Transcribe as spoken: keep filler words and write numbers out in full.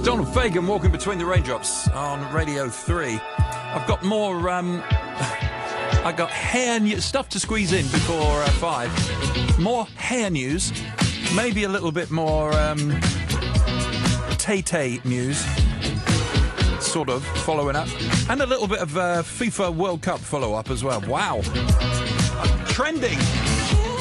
Donald Fagen walking between the raindrops on Radio three. I've got more, um, I got hair news, stuff to squeeze in before uh, five. More hair news, maybe a little bit more um, Tay-Tay news, sort of, following up. And a little bit of uh, FIFA World Cup follow-up as well. Wow. Trending.